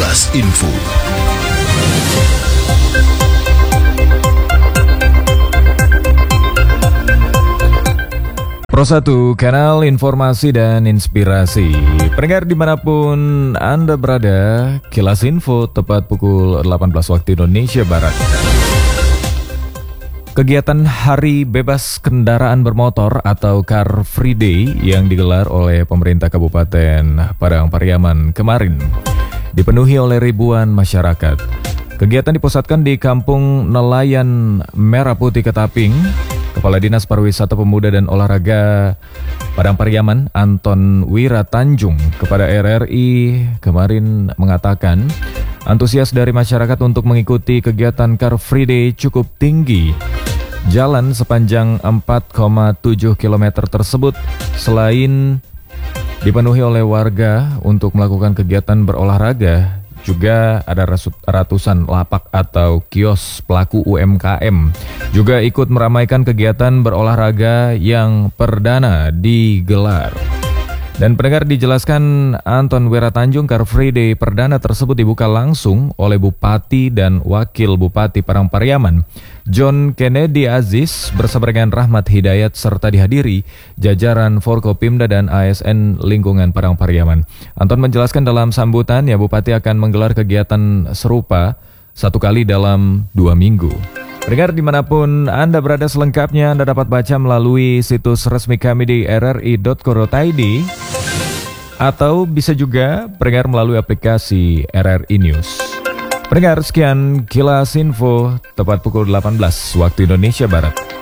Kilas Info. Pro 1, kanal informasi dan inspirasi. Pendengar dimanapun Anda berada, Kilas Info tepat pukul 18 waktu Indonesia Barat. Kegiatan Hari Bebas Kendaraan Bermotor atau Car Free Day yang digelar oleh pemerintah Kabupaten Padang Pariaman kemarin dipenuhi oleh ribuan masyarakat. Kegiatan dipusatkan di Kampung Nelayan Merah Putih Ketaping. Kepala Dinas Pariwisata Pemuda dan Olahraga Padang Pariaman, Anton Wiratanjung, kepada RRI kemarin mengatakan antusias dari masyarakat untuk mengikuti kegiatan Car Free Day cukup tinggi. Jalan sepanjang 4,7 km tersebut selain dipenuhi oleh warga untuk melakukan kegiatan berolahraga, juga ada ratusan lapak atau kios pelaku UMKM juga ikut meramaikan kegiatan berolahraga yang perdana digelar. Dan pendengar, dijelaskan Anton Wiratanjung, Car Free Day perdana tersebut dibuka langsung oleh Bupati dan Wakil Bupati Padang Pariaman, John Kennedy Aziz, bersama dengan Rahmat Hidayat, serta dihadiri jajaran Forkopimda dan ASN lingkungan Padang Pariaman. Anton menjelaskan dalam sambutannya, Bupati akan menggelar kegiatan serupa satu kali dalam 2 minggu. Pendengar dimanapun Anda berada, selengkapnya Anda dapat baca melalui situs resmi kami di rri.co.id atau bisa juga pendengar melalui aplikasi RRI News. Pendengar, sekian Kilas Info tepat pukul 18 waktu Indonesia Barat.